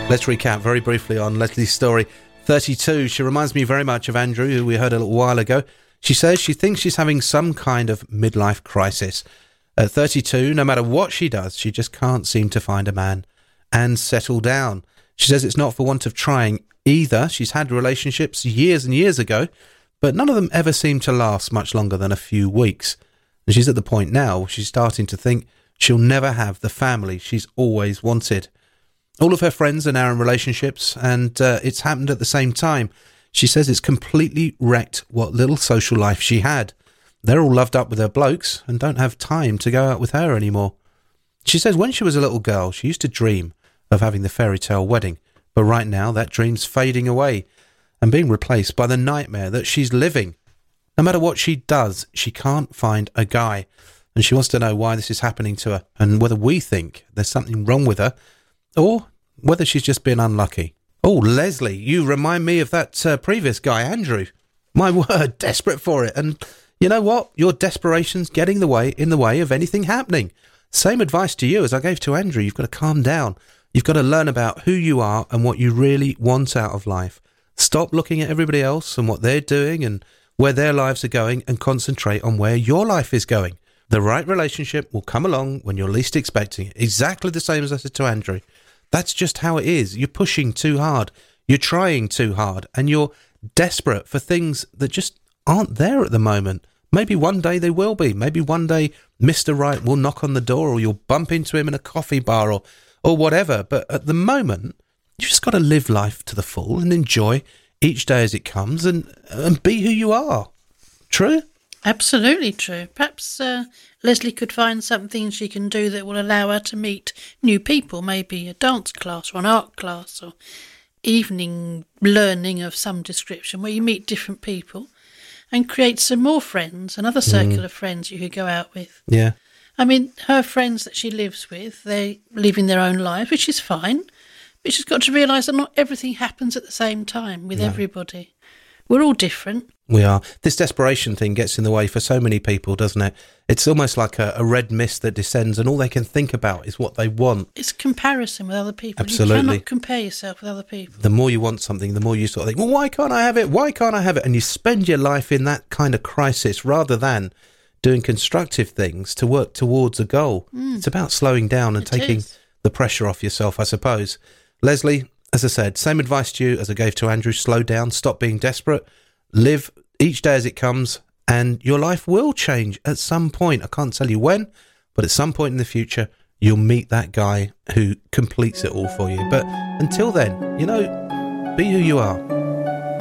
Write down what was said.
Let's recap very briefly on Leslie's story. 32, she reminds me very much of Andrew, who we heard a little while ago. She says she thinks she's having some kind of midlife crisis. At 32, no matter what she does, she just can't seem to find a man and settle down. She says it's not for want of trying either. She's had relationships years and years ago, but none of them ever seem to last much longer than a few weeks. And she's at the point now where she's starting to think she'll never have the family she's always wanted. All of her friends are now in relationships, and it's happened at the same time. She says it's completely wrecked what little social life she had. They're all loved up with her blokes and don't have time to go out with her anymore. She says when she was a little girl, she used to dream of having the fairy tale wedding, but right now that dream's fading away and being replaced by the nightmare that she's living. No matter what she does, she can't find a guy, and she wants to know why this is happening to her and whether we think there's something wrong with her or whether she's just been unlucky. Oh, Leslie, you remind me of that previous guy, Andrew. My word, desperate for it. And you know what? Your desperation's getting in the way of anything happening. Same advice to you as I gave to Andrew. You've got to calm down. You've got to learn about who you are and what you really want out of life. Stop looking at everybody else and what they're doing and where their lives are going, and concentrate on where your life is going. The right relationship will come along when you're least expecting it. Exactly the same as I said to Andrew. That's just how it is. You're pushing too hard. You're trying too hard. And you're desperate for things that just aren't there at the moment. Maybe one day they will be. Maybe one day Mr. Right will knock on the door, or you'll bump into him in a coffee bar or whatever. But at the moment, you just got to live life to the full and enjoy each day as it comes and be who you are. True? Absolutely true. Perhaps Leslie could find something she can do that will allow her to meet new people, maybe a dance class or an art class or evening learning of some description where you meet different people and create some more friends, another circle of friends you could go out with. Yeah. I mean, her friends that she lives with, they're living their own life, which is fine, but she's got to realise that not everything happens at the same time with everybody. We're all different. We are. This desperation thing gets in the way for so many people, doesn't it? It's almost like a red mist that descends and all they can think about is what they want. It's comparison with other people. Absolutely. You cannot compare yourself with other people. The more you want something, the more you sort of think, well, why can't I have it? Why can't I have it? And you spend your life in that kind of crisis rather than doing constructive things to work towards a goal. It's about slowing down and taking the pressure off yourself, I suppose. Leslie, as I said, same advice to you as I gave to Andrew. Slow down, stop being desperate, live each day as it comes, and your life will change at some point. I can't tell you when, but at some point in the future, you'll meet that guy who completes it all for you. But until then, be who you are.